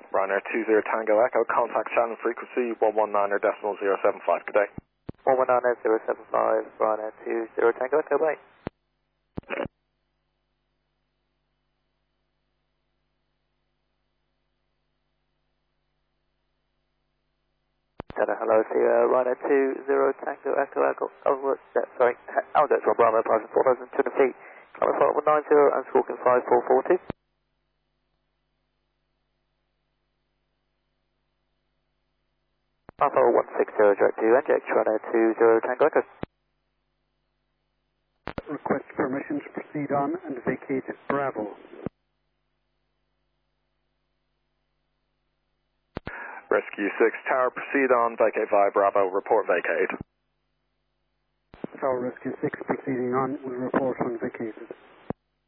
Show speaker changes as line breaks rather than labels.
Ryanair 20 Tango Echo, contact channel frequency 119.075, good day.
119.075, Ryanair 20 Tango Echo, bye. Hello, Sierra, Ryanair 20 Tango Echo Echo, Aldex 1 Bravo, passing 4,200 feet, climb flight 190 and squawking 5442. Alpha 160, direct to NJX, Ryanair 20 Tango Echo.
Request permission to proceed on and vacate Bravo.
Rescue 6 Tower, proceed on, vacate via Bravo, report vacate.
Tower Rescue 6 proceeding on, will report on vacated.